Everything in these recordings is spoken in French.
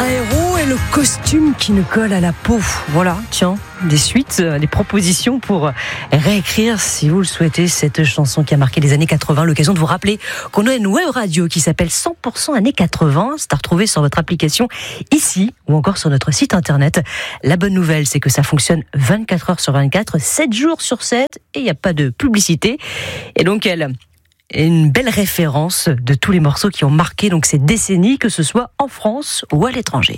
super-héros et le costume qui nous colle à la peau. Voilà, tiens, des suites, des propositions pour réécrire, si vous le souhaitez, cette chanson qui a marqué les années 80. L'occasion de vous rappeler qu'on a une web radio qui s'appelle 100% années 80. C'est à retrouver sur votre application ici ou encore sur notre site internet. La bonne nouvelle, c'est que ça fonctionne 24 heures sur 24, 7 jours sur 7 et il n'y a pas de publicité. Et donc, elle est une belle référence de tous les morceaux qui ont marqué donc ces décennies, que ce soit en France ou à l'étranger.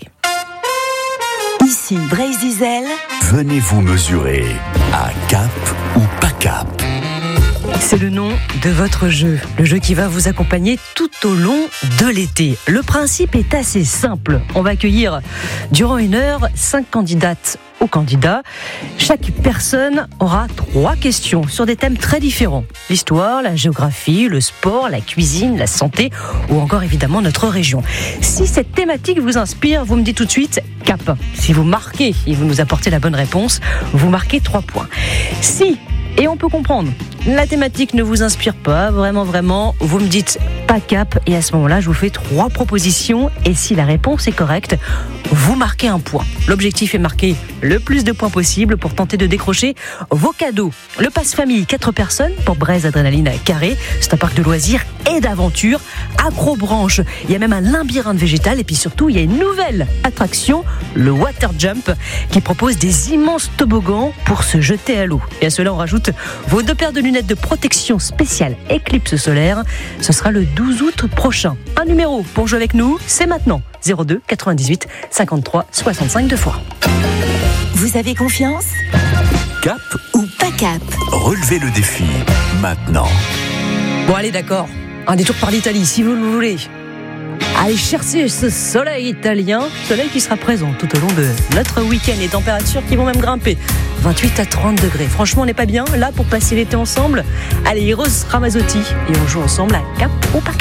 Ici Brésil. Venez vous mesurer à Cap ou pas Cap. C'est le nom de votre jeu, le jeu qui va vous accompagner tout au long de l'été. Le principe est assez simple. On va accueillir durant 1 heure 5 candidates ou candidats. Chaque personne aura 3 questions sur des thèmes très différents. L'histoire, la géographie, le sport, la cuisine, la santé ou encore évidemment notre région. Si cette thématique vous inspire, vous me dites tout de suite Cap. Si vous marquez et vous nous apportez la bonne réponse, vous marquez 3 points. Si, et on peut comprendre, la thématique ne vous inspire pas vraiment, vous me dites pas Cap et à ce moment-là, je vous fais 3 propositions et si la réponse est correcte, vous marquez 1 point. L'objectif est marquer le plus de points possible pour tenter de décrocher vos cadeaux. Le passe-famille 4 personnes pour Breizh Adrénaline Carré. C'est un parc de loisirs et d'aventure. Acrobranche, il y a même un labyrinthe végétal et puis surtout, il y a une nouvelle attraction, le Water Jump, qui propose des immenses toboggans pour se jeter à l'eau. Et à cela, on rajoute vos 2 paires de lunettes de protection spéciale éclipse solaire. Ce sera le 12 août prochain. Un numéro pour jouer avec nous, c'est maintenant. 02 98 53 65 2 fois. Vous avez confiance? Cap ou Pas Cap. relevez le défi maintenant. Bon allez, d'accord. Un détour par l'Italie, si vous le voulez. Allez chercher ce soleil italien, soleil qui sera présent tout au long de notre week-end. Les températures qui vont même grimper, 28 à 30 degrés. Franchement, on n'est pas bien là pour passer l'été ensemble. Allez, Eros Ramazzotti et on joue ensemble à Cap ou pas Cap.